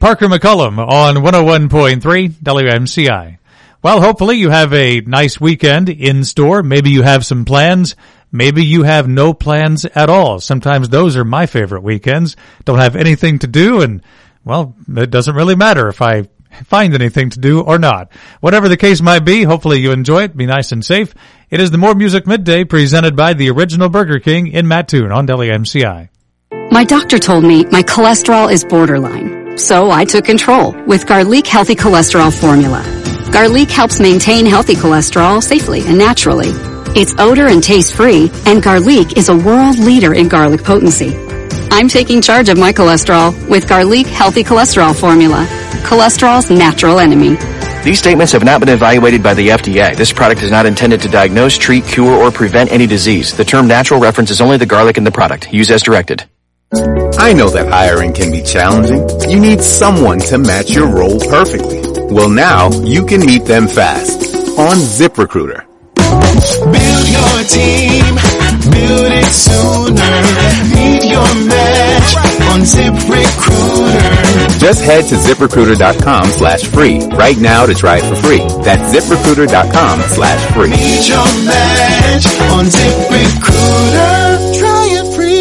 Parker McCullum on 101.3 WMCI. Well, hopefully you have a nice weekend in store. Maybe you have some plans. Maybe you have no plans at all. Sometimes those are my favorite weekends. Don't have anything to do, and, well, it doesn't really matter if I find anything to do or not. Whatever the case might be, hopefully you enjoy it. Be nice and safe. It is the More Music Midday presented by the original Burger King in Mattoon on WMCI. My doctor told me my cholesterol is borderline, so I took control with Garlic Healthy Cholesterol Formula. Garlic helps maintain healthy cholesterol safely and naturally. It's odor and taste free, and Garlic is a world leader in garlic potency. I'm taking charge of my cholesterol with Garlic Healthy Cholesterol Formula, cholesterol's natural enemy. These statements have not been evaluated by the FDA. This product is not intended to diagnose, treat, cure, or prevent any disease. The term natural references only the garlic in the product. Use as directed. I know that hiring can be challenging. You need someone to match your role perfectly. Well, now you can meet them fast on ZipRecruiter. Build your team, build it sooner. Meet your match on ZipRecruiter. Just head to ZipRecruiter.com/free right now to try it for free. That's ZipRecruiter.com/free. Meet your match on ZipRecruiter. Try it free.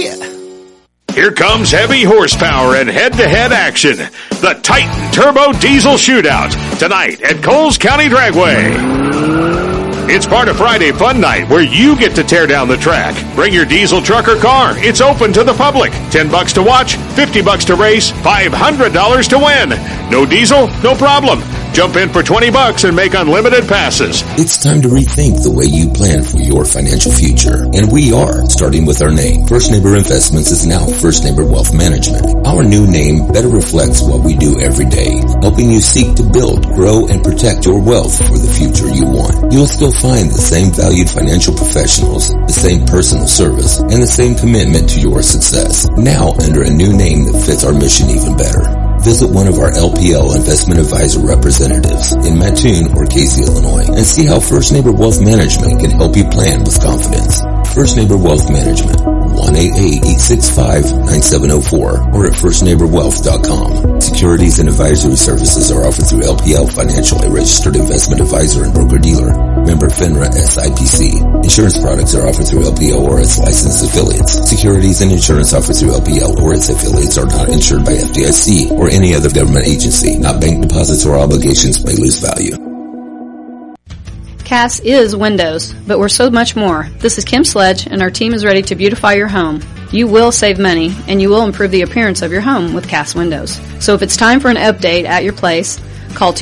Here comes heavy horsepower and head-to-head action. The Titan Turbo Diesel Shootout tonight at Coles County Dragway. It's part of Friday Fun Night where you get to tear down the track. Bring your diesel truck or car. It's open to the public. $10 to watch, $50 to race, $500 to win. No diesel? No problem. Jump in for $20 and make unlimited passes. It's time to rethink the way you plan for your financial future. And we are, starting with our name. First Neighbor Investments is now First Neighbor Wealth Management. Our new name better reflects what we do every day, helping you seek to build, grow, and protect your wealth for the future you want. You'll still find the same valued financial professionals, the same personal service, and the same commitment to your success. Now under a new name that fits our mission even better. Visit one of our LPL Investment Advisor representatives in Mattoon or Casey, Illinois, and see how First Neighbor Wealth Management can help you plan with confidence. First Neighbor Wealth Management, 1-888-865-9704 or at firstneighborwealth.com. Securities and advisory services are offered through LPL Financial, a registered investment advisor and broker-dealer. Member FINRA SIPC. Insurance products are offered through LPL or its licensed affiliates. Securities and insurance offered through LPL or its affiliates are not insured by FDIC or any other government agency. Not bank deposits or obligations may lose value. Cass is windows, but we're so much more. This is Kim Sledge, and our team is ready to beautify your home. You will save money, and you will improve the appearance of your home with Cass Windows. So if it's time for an update at your place, call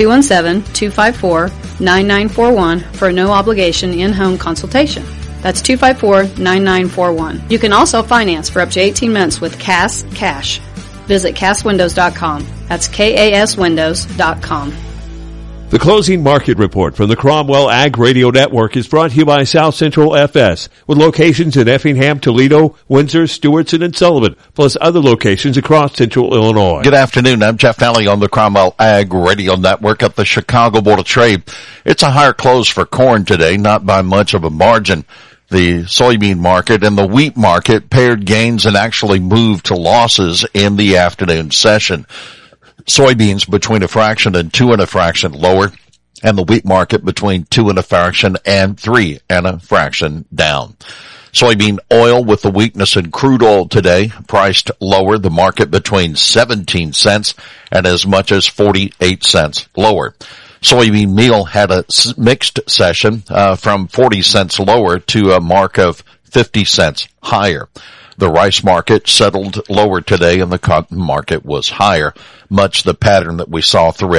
217-254-9941 for a no-obligation in-home consultation. That's 254-9941. You can also finance for up to 18 months with Cass Cash. Visit CassWindows.com. That's KASWindows.com. The closing market report from the Cromwell Ag Radio Network is brought to you by South Central FS, with locations in Effingham, Toledo, Windsor, Stewartson, and Sullivan, plus other locations across Central Illinois. Good afternoon. I'm Jeff Nally on the Cromwell Ag Radio Network at the Chicago Board of Trade. It's a higher close for corn today, not by much of a margin. The soybean market and the wheat market paired gains and actually moved to losses in the afternoon session. Soybeans between a fraction and 2 1/2 lower, and the wheat market between 2 1/2 and 3 1/2 down. Soybean oil with the weakness in crude oil today priced lower, the market between 17 cents and as much as 48 cents lower. Soybean meal had a mixed session from 40 cents lower to a mark of 50 cents higher. The rice market settled lower today and the cotton market was higher, much the pattern that we saw throughout